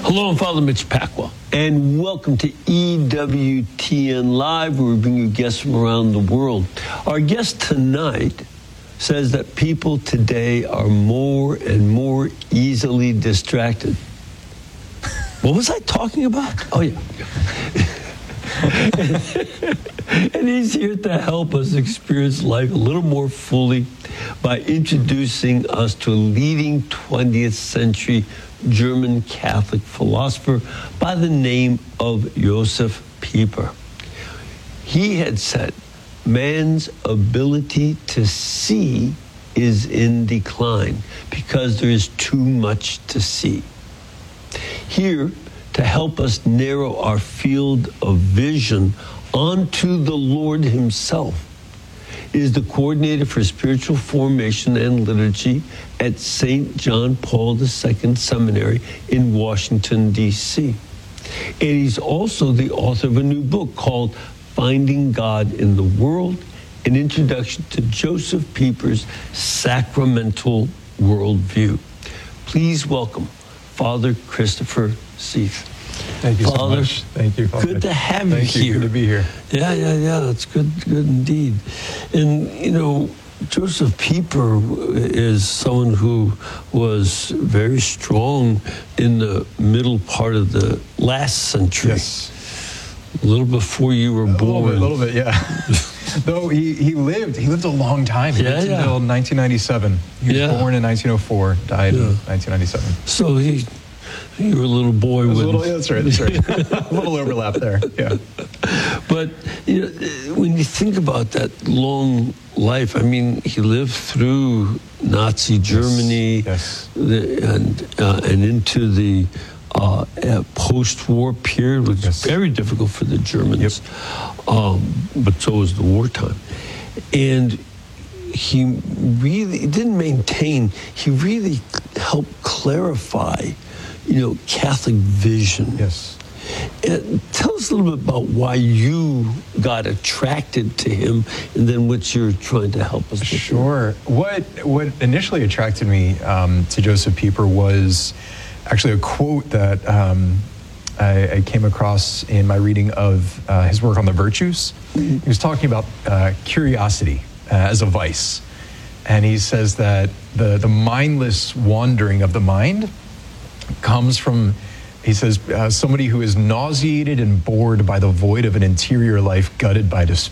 Hello, I'm Father Mitch Pacwa, and welcome to EWTN Live, where we bring you guests from around the world. Our guest tonight says that people today are more and more easily distracted. What was I talking about? Oh, yeah. And he's here to help us experience life a little more fully by introducing us to a leading 20th century German Catholic philosopher by the name of Josef Pieper. He had said, man's ability to see is in decline because there is too much to see. Here, to help us narrow our field of vision onto the Lord himself, is the coordinator for spiritual formation and liturgy at St. John Paul II Seminary in Washington, D.C. And he's also the author of a new book called Finding God in the World, an introduction to Josef Pieper's sacramental worldview. Please welcome Father Christopher Seith. Thank you Father, so much. Thank you, Father. Good to have you here. Good to be here. Yeah. It's good indeed. And, you know, Josef Pieper is someone who was very strong in the middle part of the last century. Yes. A little before you were born. A little bit, yeah. Though he lived a long time. He lived until 1997. He was born in 1904, died in 1997. So you were a little boy. That's right. A little overlap there, yeah. But you know, when you think about that long life, I mean, he lived through Nazi Germany, and into the post-war period, which was very difficult for the Germans, but so was the wartime. And he didn't maintain, he really helped clarify, you know, Catholic vision. Yes. And tell us a little bit about why you got attracted to him, and then what you're trying to help us with. Sure. What initially attracted me to Josef Pieper was actually a quote that I came across in my reading of his work on the virtues. He was talking about curiosity as a vice. And he says that the mindless wandering of the mind comes from, he says, somebody who is nauseated and bored by the void of an interior life gutted by